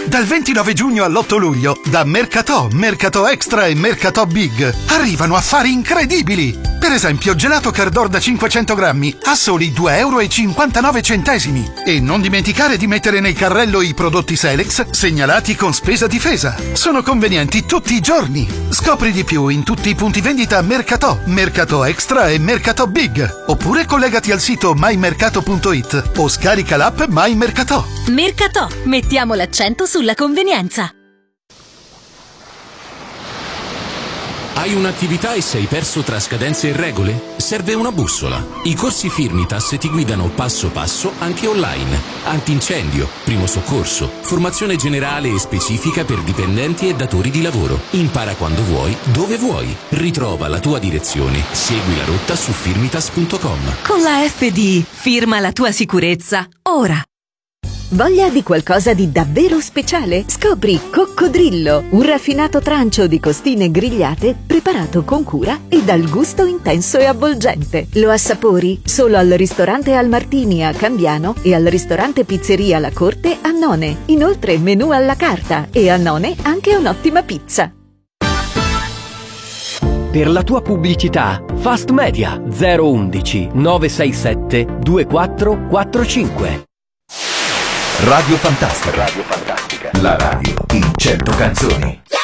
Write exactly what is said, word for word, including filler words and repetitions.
Dal ventinove giugno all'otto luglio, da Mercatò, Mercatò Extra e Mercatò Big arrivano affari incredibili. Per esempio, gelato Cardor da cinquecento grammi a soli due euro e cinquantanove centesimi. E non dimenticare di mettere nel carrello i prodotti Selex segnalati con spesa difesa. Sono convenienti tutti i giorni. Scopri di più in tutti i punti vendita Mercatò, Mercatò Extra e Mercatò Big. Oppure collegati al sito my mercato punto it o scarica l'app MyMercatò. Mercatò, mettiamo l'accento sulla convenienza. Hai un'attività e sei perso tra scadenze e regole? Serve una bussola. I corsi Firmitas ti guidano passo passo anche online. Antincendio, primo soccorso, formazione generale e specifica per dipendenti e datori di lavoro. Impara quando vuoi, dove vuoi. Ritrova la tua direzione. Segui la rotta su firmitas punto com. Con la F D, firma la tua sicurezza, ora. Voglia di qualcosa di davvero speciale? Scopri Coccodrillo, un raffinato trancio di costine grigliate preparato con cura e dal gusto intenso e avvolgente. Lo assapori solo al ristorante Al Martini a Cambiano e al ristorante Pizzeria La Corte a None. Inoltre menù alla carta e a None anche un'ottima pizza. Per la tua pubblicità, Fast Media zero undici nove sei sette due quattro quattro cinque. Radio Fantastica. Radio Fantastica. La radio in cento canzoni.